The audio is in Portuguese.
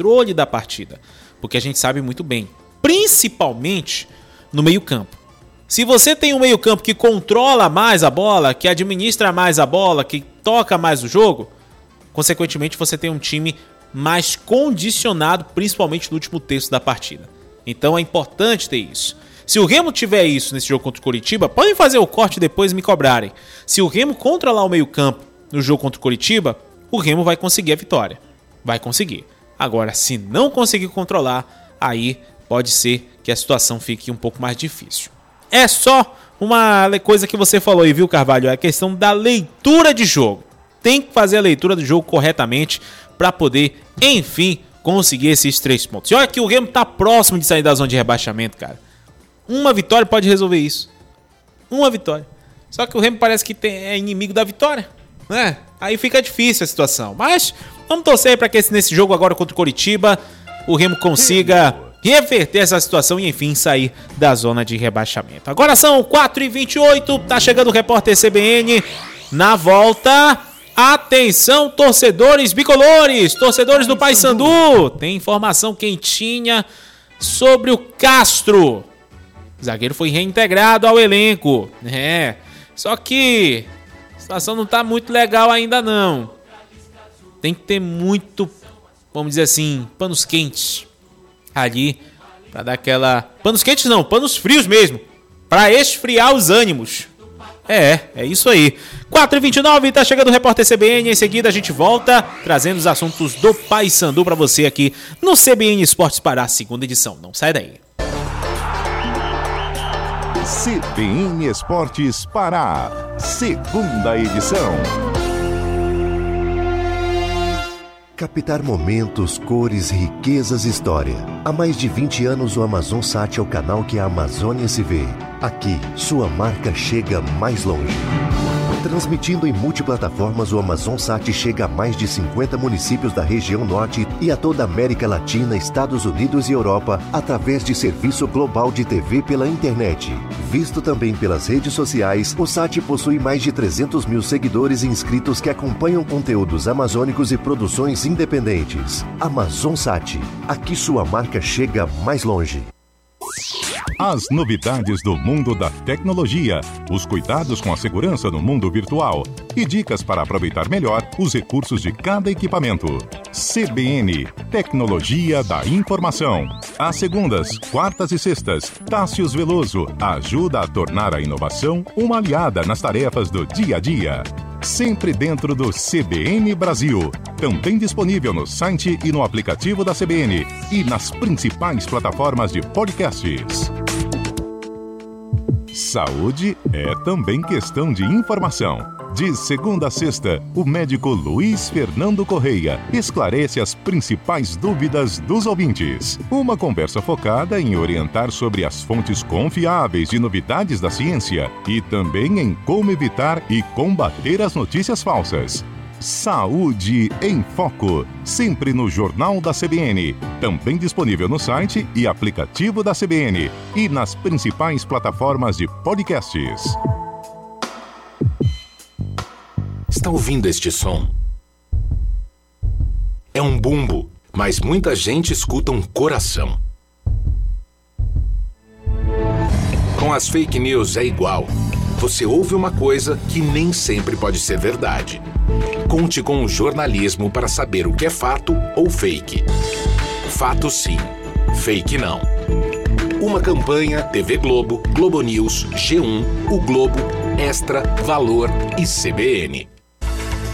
controle da partida. Porque a gente sabe muito bem, principalmente no meio-campo. Se você tem um meio-campo que controla mais a bola, que administra mais a bola, que toca mais o jogo, consequentemente você tem um time mais condicionado, principalmente no último terço da partida. Então é importante ter isso. Se o Remo tiver isso nesse jogo contra o Coritiba, podem fazer o corte depois e me cobrarem. Se o Remo controlar o meio-campo no jogo contra o Coritiba, o Remo vai conseguir a vitória. Vai conseguir. Agora, se não conseguir controlar, aí pode ser que a situação fique um pouco mais difícil. É só uma coisa que você falou aí, viu, Carvalho? É a questão da leitura de jogo. Tem que fazer a leitura do jogo corretamente para poder, enfim, conseguir esses 3 pontos. E olha que o Remo tá próximo de sair da zona de rebaixamento, cara. Uma vitória pode resolver isso. Uma vitória. Só que o Remo parece que é inimigo da vitória, né? Aí fica difícil a situação. Mas vamos torcer para que nesse jogo agora contra o Coritiba o Remo consiga reverter essa situação e enfim sair da zona de rebaixamento. Agora são 4h28, tá chegando o repórter CBN na volta. Atenção, torcedores bicolores, torcedores do Paysandu. Tem informação quentinha sobre o Castro. O zagueiro foi reintegrado ao elenco. Só que a situação não tá muito legal ainda não. Tem que ter muito, vamos dizer assim, panos quentes ali pra dar aquela... Panos quentes não, panos frios mesmo, pra esfriar os ânimos. É isso aí. 4h29, tá chegando o repórter CBN. Em seguida a gente volta trazendo os assuntos do Paysandu pra você aqui no CBN Esportes Pará, segunda edição. Não sai daí. CBN Esportes Pará, segunda edição. Captar momentos, cores, riquezas e história. Há mais de 20 anos o AmazonSat é o canal que a Amazônia se vê. Aqui, sua marca chega mais longe. Transmitindo em multiplataformas, o AmazonSat chega a mais de 50 municípios da região norte e a toda a América Latina, Estados Unidos e Europa, através de serviço global de TV pela internet. Visto também pelas redes sociais, o SAT possui mais de 300 mil seguidores e inscritos que acompanham conteúdos amazônicos e produções independentes. AmazonSat, aqui sua marca chega mais longe. As novidades do mundo da tecnologia, os cuidados com a segurança no mundo virtual e dicas para aproveitar melhor os recursos de cada equipamento. CBN, Tecnologia da Informação. Às segundas, quartas e sextas, Tássius Veloso ajuda a tornar a inovação uma aliada nas tarefas do dia a dia. Sempre dentro do CBN Brasil. Também disponível no site e no aplicativo da CBN e nas principais plataformas de podcasts. Saúde é também questão de informação. De segunda a sexta, o médico Luiz Fernando Correia esclarece as principais dúvidas dos ouvintes. Uma conversa focada em orientar sobre as fontes confiáveis de novidades da ciência e também em como evitar e combater as notícias falsas. Saúde em Foco, sempre no Jornal da CBN, também disponível no site e aplicativo da CBN e nas principais plataformas de podcasts. Está ouvindo este som? É um bumbo, mas muita gente escuta um coração. Com as fake news é igual. Você ouve uma coisa que nem sempre pode ser verdade. Conte com o jornalismo para saber o que é fato ou fake. Fato sim, fake não. Uma campanha TV Globo, Globo News, G1, O Globo, Extra, Valor e CBN.